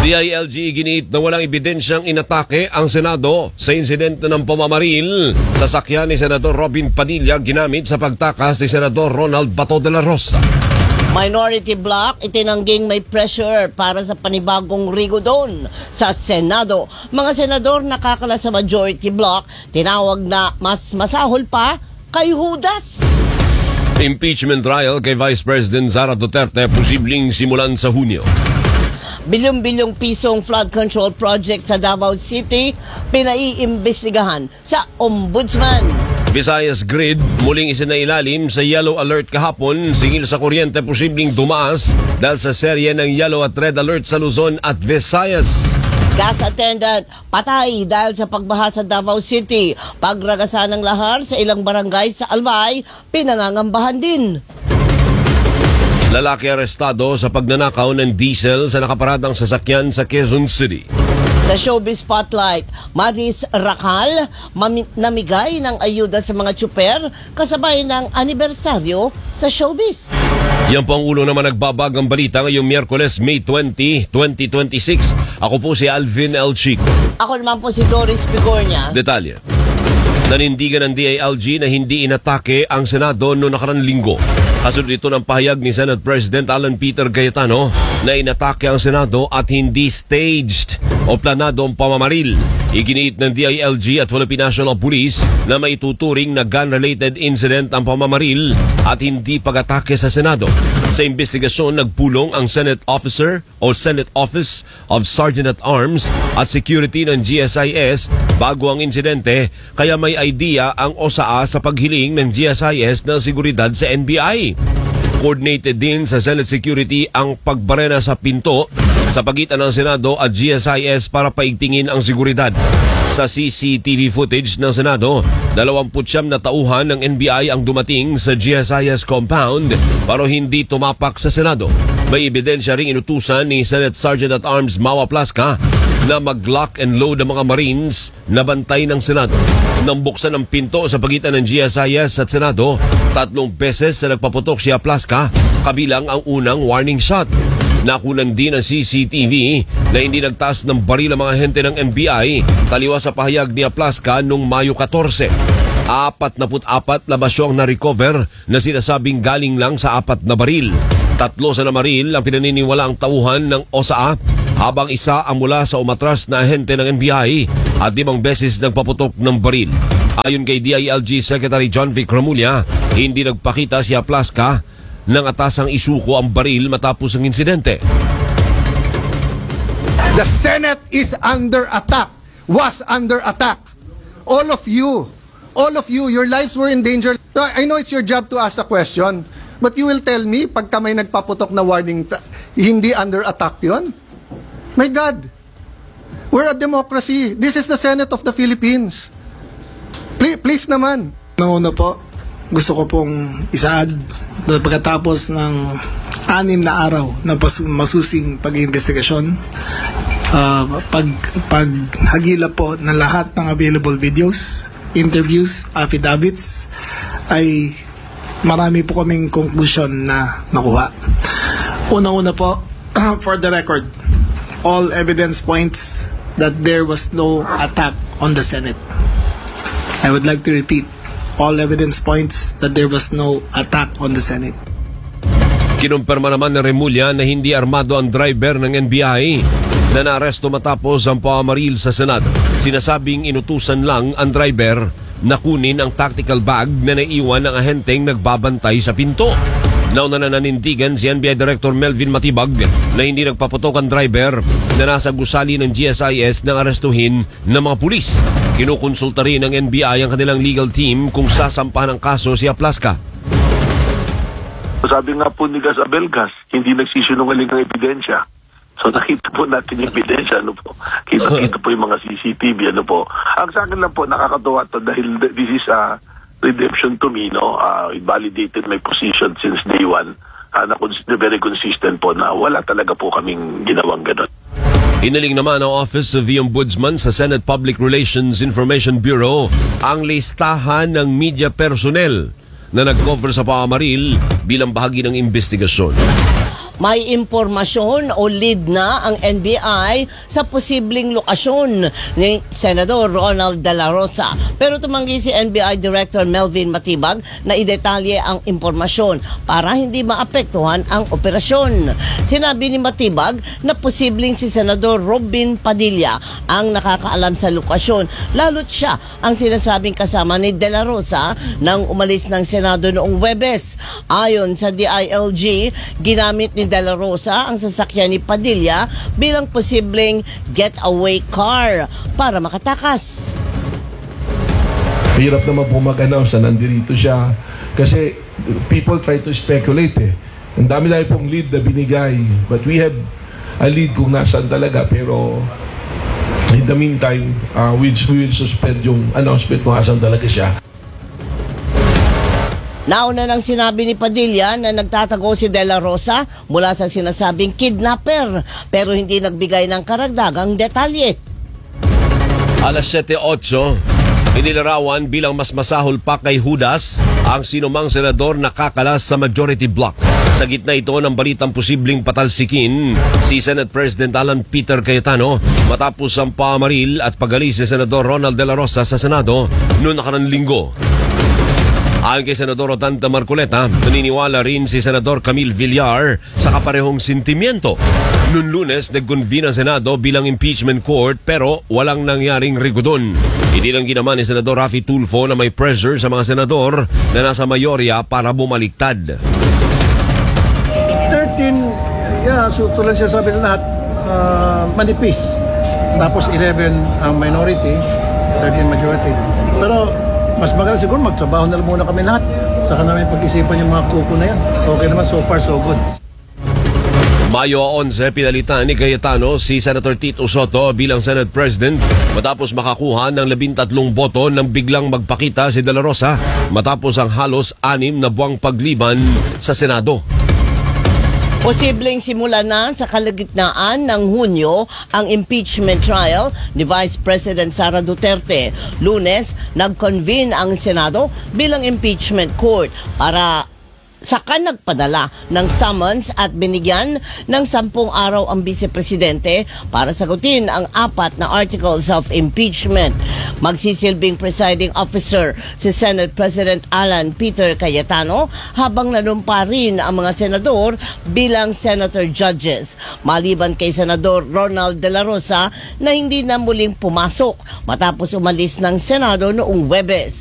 DILG ginit na walang ebidensyang inatake ang Senado sa insidente ng pamamaril sa sakyan ni Senador Robin Padilla ginamit sa pagtakas ni Senador Ronald Bato de la Rosa. Minority Bloc itinangging may pressure para sa panibagong rigodon sa Senado. Mga senador nakakala sa Majority Bloc tinawag na mas masahol pa kay Judas. Impeachment trial kay Vice President Sara Duterte posibleng simulan sa Hunyo. Bilyong-bilyong pisong flood control project sa Davao City pinaiimbestigahan sa Ombudsman. Visayas Grid muling isinailalim sa yellow alert kahapon singil sa kuryente posibleng dumaas dahil sa serye ng yellow at red alert sa Luzon at Visayas. Gas attendant patay dahil sa pagbaha sa Davao City. Pagragasan ng lahar sa ilang barangay sa Albay, pinangangambahan din. Lalaki arestado sa pagnanakaw ng diesel sa nakaparadang sasakyan sa Quezon City. Sa Showbiz Spotlight, Maris Racal namigay ng ayuda sa mga tsuper kasabay ng anibersaryo sa Showbiz. Yan po ang ulo naman nagbabagang balita ngayong Miyerkules, May 20, 2026. Ako po si Alvin L. Chico. Ako naman po si Doris Pigornia. Detalye. Nanindigan ng DILG na hindi inatake ang Senado noong nakarang linggo. Kasunod ito ng pahayag ni Senate President Alan Peter Cayetano na inatake ang Senado at hindi staged o planado ang pamamaril. Iginiit ng DILG at Philippine National Police na maituturing na gun-related incident ang pamamaril at hindi pag-atake sa Senado. Sa investigasyon, nagpulong ang Senate Officer o Senate Office of Sergeant at Arms at Security ng GSIS bago ang insidente, kaya may idea ang OSAA sa paghiling ng GSIS ng seguridad sa NBI. Coordinated din sa Senate Security ang pagbarena sa pinto sa pagitan ng Senado at GSIS para paigtingin ang seguridad. Sa CCTV footage ng Senado, 29 na tauhan ng NBI ang dumating sa GSIS compound pero hindi tumapak sa Senado. May ebidensya ring inutusan ni Senate Sergeant at Arms Mawa Plasca na mag-lock and load ang mga Marines na bantay ng Senado. Nang buksan ang pinto sa pagitan ng GSIS at Senado, 3 beses na nagpaputok si Plasca, kabilang ang unang warning shot. Nakunan din ang CCTV na hindi nagtaas ng baril ang mga ahente ng NBI taliwas sa pahayag ni Plasca noong Mayo 14. 44 na basyong na-recover na sinasabing galing lang sa 4 na baril. 3 sa namaril ang pinaniniwalaang tauhan ng OSAA habang isa ang mula sa umatras na ahente ng NBI at 5 beses nagpaputok ng baril. Ayon kay DILG Secretary John Vic Remulla, hindi nagpakita si Plasca nang atasang isuko ang baril matapos ang insidente. The Senate is under attack, was under attack. All of you, your lives were in danger. I know it's your job to ask a question, but you will tell me, pagka may nagpaputok na warning, hindi under attack yun? My God, we're a democracy. This is the Senate of the Philippines. Please naman. Nauna po, gusto ko pong isaad na pagkatapos ng 6 na araw na masusing pag-iimbestigasyon, paghagila po ng lahat ng available videos, interviews, affidavits, ay marami po kaming conclusion na nakuha. Una-una po, for the record, all evidence points that there was no attack on the Senate. I would like to repeat, all evidence points that there was no attack on the Senate. Kinumpirma naman ng Remulla na hindi armado ang driver ng NBI na naaresto matapos ang pamamaril sa Senado. Sinasabing inutusan lang ang driver na kunin ang tactical bag na naiwan ng ahenteng nagbabantay sa pinto. Nauna na nanindigan si NBI Director Melvin Matibag na hindi nagpaputok ang driver na nasa gusali ng GSIS nang arestuhin ng mga pulis. Kinukonsulta rin ng NBI ang kanilang legal team kung sasampahan ng kaso si Plasca. Sabi nga po ni Gas Abelgas, hindi nagsisinungaling ang ebidensya. So nakita po natin yung ebidensya, ano po. Kita po yung mga CCTV, ano po. Ang sa akin lang po, nakakatuwa to dahil this is a redemption to me, no? It validated my position since day one. Very consistent po na wala talaga po kaming ginawang ganun. Inaling naman ang Office of the Ombudsman sa Senate Public Relations Information Bureau ang listahan ng media personnel na nag-cover sa pamamaril bilang bahagi ng investigasyon. May impormasyon o lead na ang NBI sa posibleng lokasyon ni Senador Ronald De La Rosa. Pero tumanggi si NBI Director Melvin Matibag na idetalye ang impormasyon para hindi maapektuhan ang operasyon. Sinabi ni Matibag na posibleng si Senador Robin Padilla ang nakakaalam sa lokasyon, lalo't siya ang sinasabing kasama ni De La Rosa nang umalis ng Senado noong Huwebes. Ayon sa DILG, ginamit ni De La Rosa ang sasakyan ni Padilla bilang posibleng getaway car para makatakas. Hirap naman po mag-announce na nandito siya kasi people try to speculate eh. Ang dami pong lead na binigay, but we have a lead kung nasaan talaga, pero in the meantime, we will suspend yung announcement kung nasaan talaga siya. Nauna nang sinabi ni Padilla na nagtatago si De La Rosa mula sa sinasabing kidnapper, pero hindi nagbigay ng karagdagang detalye. Alas 7:08, inilarawan bilang mas masahol pa kay Judas ang sinumang senador na kakalas sa majority block. Sa gitna ito ng balitang posibleng patalsikin si Senate President Alan Peter Cayetano matapos ang pamaril at pagalis ni Senador Ronald De La Rosa sa Senado noong nakarang linggo. Ayon kay Senador Otanta Marcoleta, naniniwala rin si Senador Camille Villar sa kaparehong sentimiento. Noong Lunes, nag-convene ang Senado bilang impeachment court pero walang nangyaring rigodon. Inilang naman ni Senador Raffy Tulfo na may pressure sa mga senador na nasa mayorya para bumaliktad. 13, so tulad siya sabi na lahat, manipis. Tapos 11 ang minority, 13 majority. Pero mas maganda siguro magtrabaho na lang muna kami lahat. Saka namin pag-isipan yung mga kuko na yan. Okay naman, so far so good. Mayo 11, pinalitan ni Cayetano si Senator Tito Soto bilang Senate President matapos makakuha ng 13 boto nang biglang magpakita si De La Rosa matapos ang halos 6 na buwang pagliban sa Senado. Posibleng simula na sa kalagitnaan ng Hunyo ang impeachment trial ni Vice President Sara Duterte. Lunes, nag-convene ang Senado bilang impeachment court para saka nagpadala ng summons at binigyan ng 10 araw ang Vice-Presidente para sagutin ang 4 na articles of impeachment. Magsisilbing presiding officer si Senate President Alan Peter Cayetano habang nanumpa rin ang mga senador bilang senator judges. Maliban kay Senador Ronald De La Rosa na hindi na muling pumasok matapos umalis ng Senado noong Huwebes.